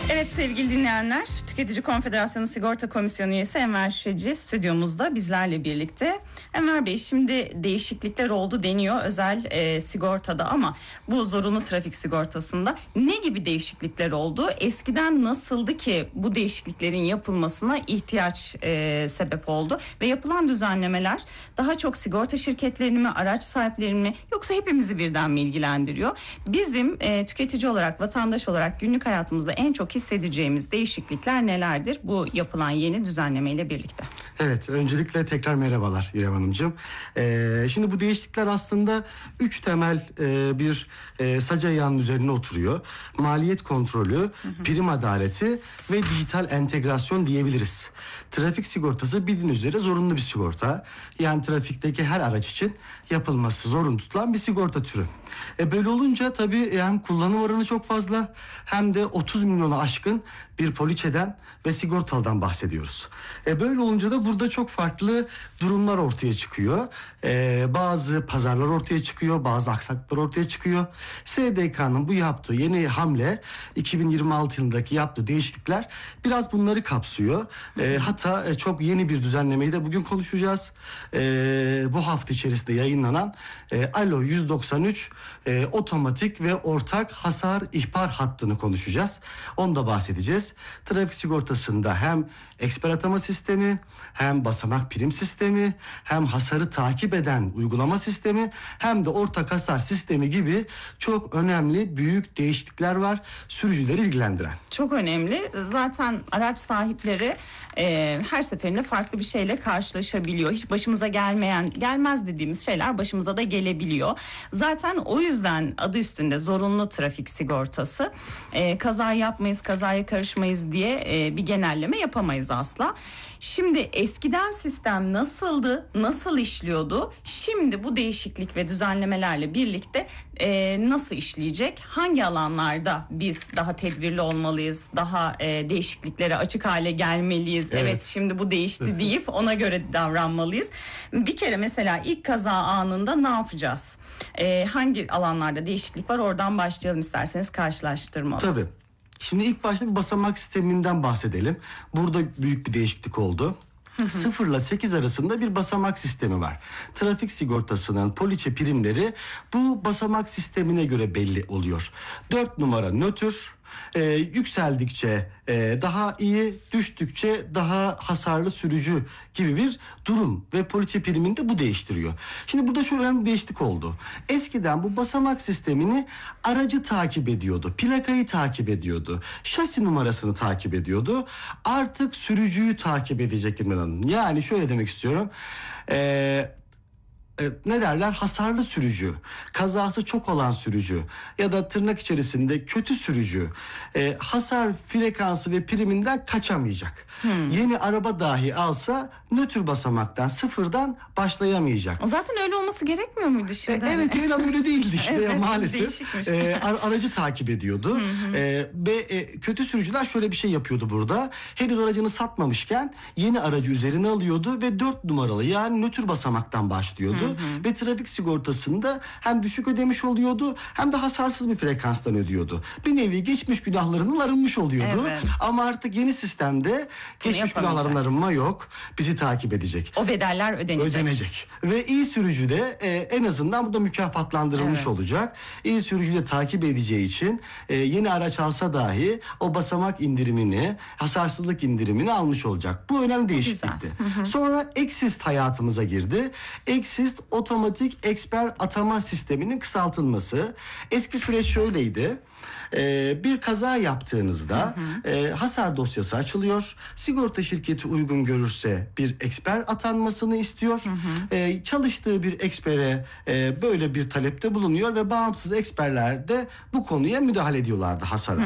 Evet sevgili dinleyenler, Tüketici Konfederasyonu Sigorta Komisyonu üyesi Enver Şişeci stüdyomuzda bizlerle birlikte. Enver Bey, şimdi değişiklikler oldu deniyor özel sigortada, ama bu zorunlu trafik sigortasında ne gibi değişiklikler oldu? Eskiden nasıldı ki bu değişikliklerin yapılmasına ihtiyaç sebep oldu? Ve yapılan düzenlemeler daha çok sigorta şirketlerini mi, araç sahiplerini mi, yoksa hepimizi birden mi ilgilendiriyor? Bizim tüketici olarak, vatandaş olarak günlük hayatımızda en çok hissedeceğimiz değişiklikler nelerdir bu yapılan yeni düzenlemeyle birlikte? Evet, öncelikle tekrar merhabalar İrem Hanımcığım. Şimdi bu değişiklikler aslında 3 temel bir sac ayağının üzerine oturuyor. Maliyet kontrolü, prim adaleti ve dijital entegrasyon diyebiliriz. Trafik sigortası bildiğiniz üzere zorunlu bir sigorta. Yani trafikteki her araç için yapılması zorunlu tutulan bir sigorta türü. Böyle olunca tabii hem kullanım oranı çok fazla hem de 30 milyonu aşkın bir poliçeden ve sigortalıdan bahsediyoruz. Böyle olunca da burada çok farklı durumlar ortaya çıkıyor. Bazı pazarlar ortaya çıkıyor, bazı aksaklıklar ortaya çıkıyor. SDK'nın bu yaptığı yeni hamle, 2026 yılındaki yaptığı değişiklikler biraz bunları kapsıyor. Hatta çok yeni bir düzenlemeyi de bugün konuşacağız. Bu hafta içerisinde yayınlanan Alo 193 otomatik ve ortak hasar ihbar hattını konuşacağız. Onu da bahsedeceğiz. Trafik sigortasında hem eksper atama sistemi, hem basamak prim sistemi, hem hasarı takip eden uygulama sistemi, hem de ortak hasar sistemi gibi çok önemli büyük değişiklikler var sürücüleri ilgilendiren. Çok önemli. Zaten araç sahipleri her seferinde farklı bir şeyle karşılaşabiliyor. Hiç başımıza gelmez dediğimiz şeyler başımıza da gelebiliyor. Zaten o yüzden adı üstünde zorunlu trafik sigortası. Kaza yapmayız, kazaya karışmayız diye bir genelleme yapamayız asla. Şimdi eskiden sistem nasıldı, nasıl işliyordu? Şimdi bu değişiklik ve düzenlemelerle birlikte nasıl işleyecek? Hangi alanlarda biz daha tedbirli olmalıyız, daha değişikliklere açık hale gelmeliyiz? Evet, şimdi bu değişti deyip ona göre davranmalıyız. Bir kere mesela ilk kaza anında ne yapacağız? Hangi alanlarda değişiklik var? Oradan başlayalım isterseniz karşılaştırmalı. Tabii. Şimdi ilk başta bir basamak sisteminden bahsedelim. Burada büyük bir değişiklik oldu. 0 ile 8 arasında bir basamak sistemi var. Trafik sigortasının poliçe primleri bu basamak sistemine göre belli oluyor. 4 numara nötr, yükseldikçe daha iyi, düştükçe daha hasarlı sürücü gibi bir durum ve poliçe primini de bu değiştiriyor. Şimdi burada şöyle önemli bir değişiklik oldu. Eskiden bu basamak sistemini aracı takip ediyordu, plakayı takip ediyordu, şasi numarasını takip ediyordu. Artık sürücüyü takip edecek İrem Hanım. Yani şöyle demek istiyorum. Ne derler? Hasarlı sürücü, kazası çok olan sürücü ya da tırnak içerisinde kötü sürücü hasar frekansı ve priminden kaçamayacak. Yeni araba dahi alsa nötr basamaktan, sıfırdan başlayamayacak. Zaten öyle olması gerekmiyor muydu şimdi? Evet, öyle değildi işte evet, ya, maalesef. Aracı takip ediyordu. Ve kötü sürücüler şöyle bir şey yapıyordu burada. Henüz aracını satmamışken yeni aracı üzerine alıyordu ve 4 numaralı yani nötr basamaktan başlıyordu. Ve trafik sigortasında hem düşük ödemiş oluyordu hem de hasarsız bir frekanstan ödüyordu. Bir nevi geçmiş günahlarının arınmış oluyordu. Evet. Ama artık yeni sistemde geçmiş günahların arınma yok. Bizi takip edecek. O bedeller ödenecek. Ve iyi sürücü de en azından burada mükafatlandırılmış olacak. İyi sürücü de takip edeceği için yeni araç alsa dahi o basamak indirimini, hasarsızlık indirimini almış olacak. Bu önemli değişiklikti. Sonra Exist hayatımıza girdi. Exist otomatik eksper atama sisteminin kısaltılması. Eski süreç şöyleydi. Bir kaza yaptığınızda hasar dosyası açılıyor. Sigorta şirketi uygun görürse bir eksper atanmasını istiyor. Çalıştığı bir ekspere böyle bir talepte bulunuyor ve bağımsız eksperler de bu konuya müdahale ediyorlardı hasara.